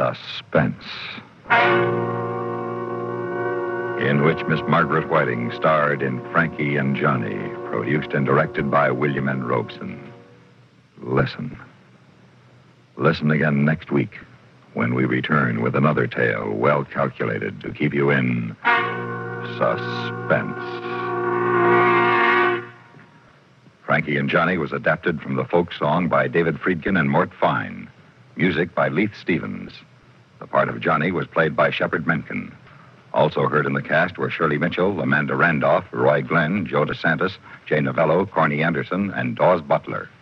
Suspense. In which Miss Margaret Whiting starred in Frankie and Johnny, produced and directed by William N. Robeson. Listen. Listen again next week when we return with another tale well calculated to keep you in suspense. Frankie and Johnny was adapted from the folk song by David Friedkin and Mort Fine. Music by Leith Stevens. The part of Johnny was played by Shepard Menken. Also heard in the cast were Shirley Mitchell, Amanda Randolph, Roy Glenn, Joe DeSantis, Jay Novello, Corny Anderson, and Dawes Butler.